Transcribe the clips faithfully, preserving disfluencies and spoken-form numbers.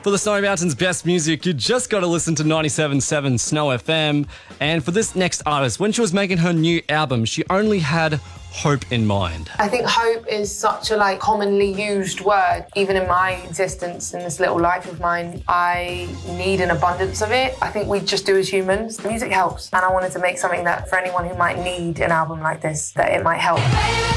For the Snowy Mountains best music, you just got to listen to ninety-seven point seven Snow F M. And for this next artist, when she was making her new album, she only had hope in mind. I think hope is such a like commonly used word. Even in my existence in this little life of mine, I need an abundance of it. I think we just do as humans. Music helps, and I wanted to make something that for anyone who might need an album like this, that it might help.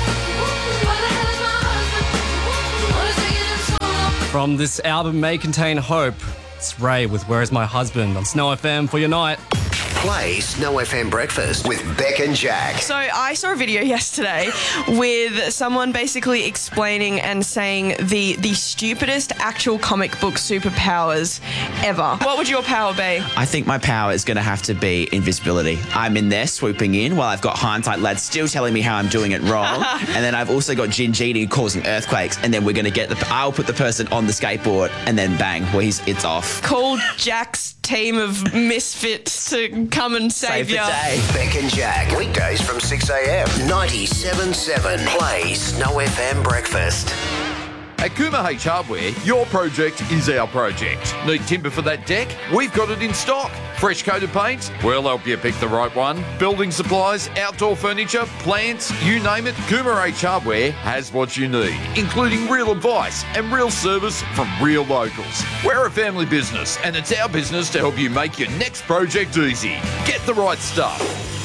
From this album may contain hope. It's Ray with Where's My Husband on Snow F M for your night. Play Snow F M Breakfast with Beck and Jack. So I saw a video yesterday with someone basically explaining and saying the the stupidest actual comic book superpowers ever. What would your power be? I think my power is going to have to be invisibility. I'm in there swooping in while I've got hindsight lads still telling me how I'm doing it wrong. And then I've also got Gingy causing earthquakes. And then we're going to get the... I'll put the person on the skateboard and then bang, well, he's, it's off. Call Jack's team of misfits to come and save, Save you. the day. Beck and Jack, weekdays from six a.m. ninety-seven point seven. Play Snow F M Breakfast. At Kuma H Hardware, your project is our project. Need timber for that deck? We've got it in stock. Fresh coated paint? We'll help you pick the right one. Building supplies, outdoor furniture, plants, you name it, Kuma H Hardware has what you need, including real advice and real service from real locals. We're a family business, and it's our business to help you make your next project easy. Get the right stuff.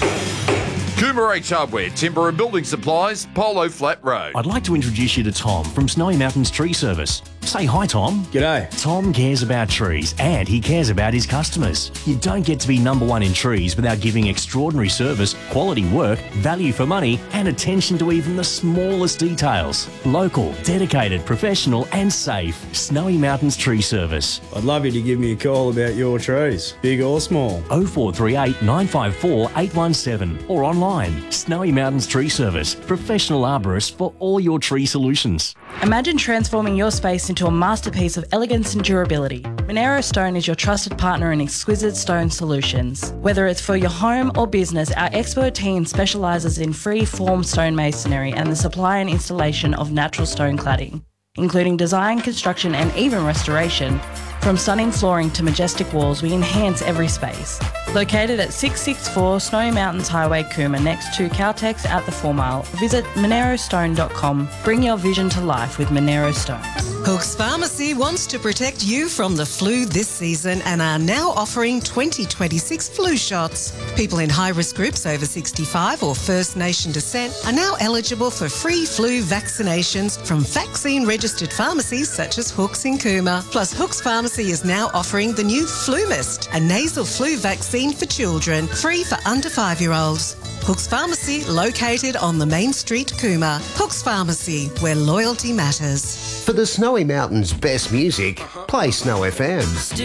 Kuma H Hardware, timber and building supplies, Polo Flat Road. I'd like to introduce you to Tom from Snowy Mountains Tree Service. Say hi, Tom. G'day. Tom cares about trees and he cares about his customers. You don't get to be number one in trees without giving extraordinary service, quality work, value for money, and attention to even the smallest details. Local, dedicated, professional, and safe. Snowy Mountains Tree Service. I'd love you to give me a call about your trees, big or small. oh four three eight, nine five four, eight one seven or online. Snowy Mountains Tree Service. Professional arborists for all your tree solutions. Imagine transforming your space into a masterpiece of elegance and durability. Monero Stone is your trusted partner in exquisite stone solutions. Whether it's for your home or business, our expert team specialises in free-form stone masonry and the supply and installation of natural stone cladding, including design, construction and even restoration. From stunning flooring to majestic walls, we enhance every space. Located at six sixty-four Snowy Mountains Highway, Cooma, next to Caltex at the four mile, visit monero stone dot com. Bring your vision to life with Monero Stone. Hooks Pharmacy wants to protect you from the flu this season and are now offering twenty twenty-six flu shots. People in high-risk groups over sixty-five or First Nation descent are now eligible for free flu vaccinations from vaccine-registered pharmacies such as Hooks in Cooma. Plus, Hooks Pharmacy is now offering the new Flu Mist, a nasal flu vaccine for children, free for under five-year-olds. Hooks Pharmacy, located on the main street, Cooma. Hooks Pharmacy, where loyalty matters. For the Snowy Mountains best music, play Snow F M.